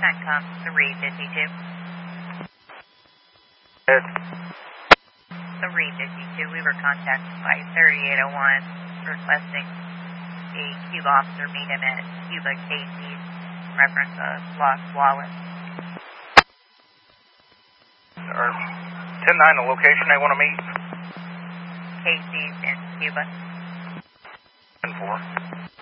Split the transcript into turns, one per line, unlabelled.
CENTCOM 352.
Good.
352, we were contacted by 3801 requesting a Cuba officer meet him at Cuba Casey's, reference of lost wallet.
10-9, the location they want to meet?
Casey's in Cuba.
10-4.